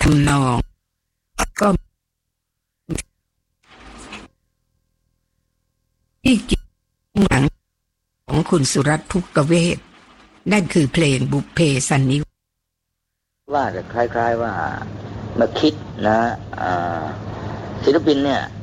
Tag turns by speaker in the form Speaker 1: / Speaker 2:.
Speaker 1: ำนองก็ที่จริงหลังของคุณสุรัตน์ภุกเวศนั่นคือเพลงบุพเพสันนิวาส
Speaker 2: ว่าจะคล้ายๆว่ามาคิดนะศิลปินเนี่ย